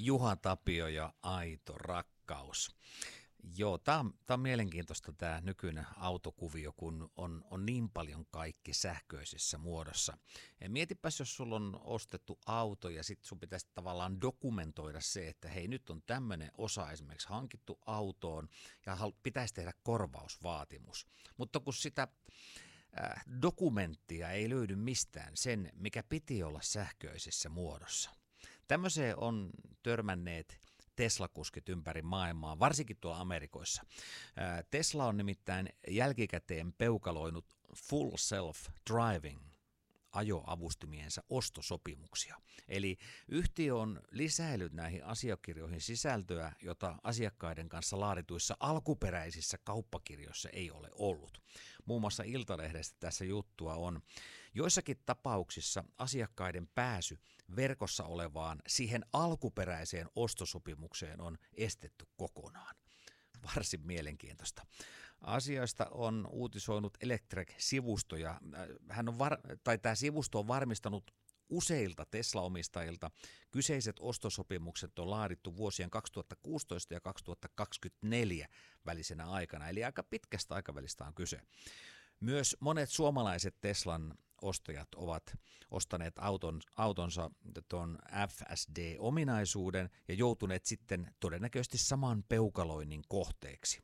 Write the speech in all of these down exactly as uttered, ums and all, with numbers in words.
Juha Tapio ja aito rakkaus. Joo, tämä on, tää on mielenkiintoista tämä nykyinen autokuvio, kun on, on niin paljon kaikki sähköisessä muodossa. Ja mietipäs, jos sulla on ostettu auto ja sitten sun pitäisi tavallaan dokumentoida se, että hei, nyt on tämmöinen osa esimerkiksi hankittu autoon ja pitäisi tehdä korvausvaatimus. Mutta kun sitä äh, dokumenttia ei löydy mistään, sen mikä piti olla sähköisessä muodossa. Tämmöiseen on törmänneet Tesla-kuskit ympäri maailmaa, varsinkin tuolla Amerikoissa. Tesla on nimittäin jälkikäteen peukaloinut full self-driving ajoavustimiensa ostosopimuksia. Eli yhtiö on lisäillyt näihin asiakirjoihin sisältöä, jota asiakkaiden kanssa laadituissa alkuperäisissä kauppakirjoissa ei ole ollut. Muun muassa Iltalehdestä tässä juttua on. Joissakin tapauksissa asiakkaiden pääsy verkossa olevaan siihen alkuperäiseen ostosopimukseen on estetty kokonaan. Varsin mielenkiintoista. Asioista on uutisoinut Electrek-sivusto ja hän on var- tai tämä sivusto on varmistanut useilta Tesla-omistajilta. Kyseiset ostosopimukset on laadittu vuosien kaksituhattakuusitoista ja kaksituhattakaksikymmentäneljä välisenä aikana, eli aika pitkästä aikavälistä on kyse. Myös monet suomalaiset Teslan ostajat ovat ostaneet auton, autonsa tuon F S D-ominaisuuden ja joutuneet sitten todennäköisesti saman peukaloinnin kohteeksi.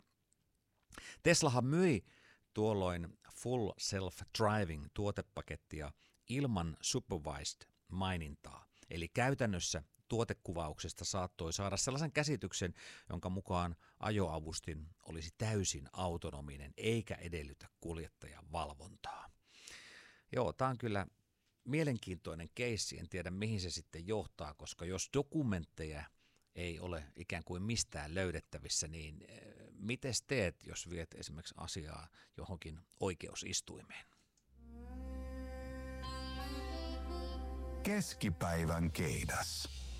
Teslahan myi tuolloin Full Self-Driving tuotepakettia ilman supervised mainintaa, eli käytännössä tuotekuvauksesta saattoi saada sellaisen käsityksen, jonka mukaan ajoavustin olisi täysin autonominen eikä edellytä kuljettajan valvontaa. Joo, tämä on kyllä mielenkiintoinen keissi, en tiedä mihin se sitten johtaa, koska jos dokumentteja ei ole ikään kuin mistään löydettävissä, niin miten teet, jos viet esimerkiksi asiaa johonkin oikeusistuimeen? Keskipäivän keidas.